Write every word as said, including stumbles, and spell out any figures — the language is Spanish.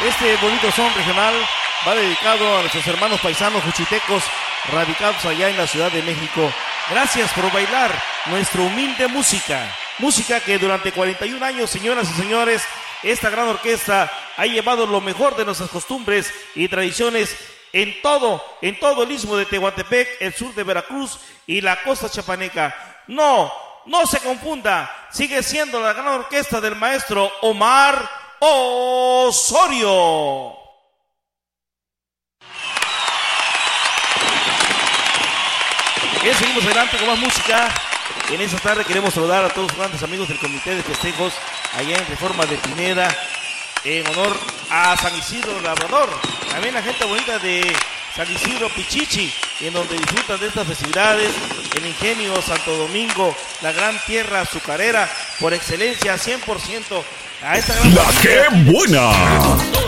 Este bonito son regional va dedicado a nuestros hermanos paisanos juchitecos radicados allá en la Ciudad de México. Gracias por bailar nuestra humilde música. Música que durante cuarenta y un años, señoras y señores, esta gran orquesta ha llevado lo mejor de nuestras costumbres y tradiciones en todo, en todo el istmo de Tehuantepec, el sur de Veracruz y la costa chapaneca. No, no se confunda, sigue siendo la gran orquesta del maestro Omar Osorio. Bien, seguimos adelante con más música. En esta tarde queremos saludar a todos los grandes amigos del Comité de Festejos allá en Reforma de Pineda, en honor a San Isidro Labrador. También la gente bonita de San Isidro Pichichi, en donde disfrutan de estas festividades, el ingenio Santo Domingo, la gran tierra azucarera, por excelencia, cien por ciento a esta gran ¡La qué buena!